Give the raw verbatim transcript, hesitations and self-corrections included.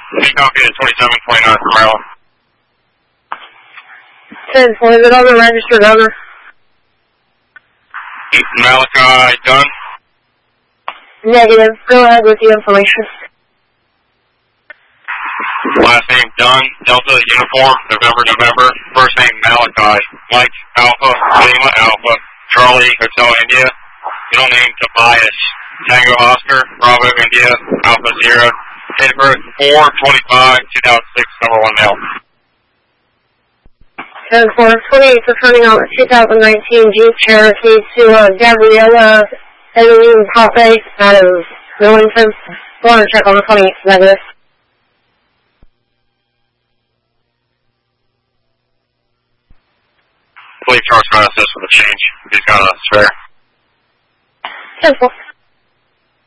Any copy to twenty-seven twenty-nine from Maryland. ten four, is it on the registered owner? Malachi Dunn? Negative. Go ahead with the information. Last name Dunn, Delta Uniform, November, November. First name Malachi, Mike Alpha, Lima Alpha, Charlie Hotel India. Middle name Tobias, Tango Oscar, Bravo India, Alpha Zero. Date of birth four twenty-five two thousand six, number one male. ten four, twenty-eight, returning on the two thousand nineteen Jeep Cherokee to uh, Gabriella Eileen Pape out of Millington. Go on and check on the twenty-eight, negative. I believe Charles got assist with the change. He's got a spare. ten four.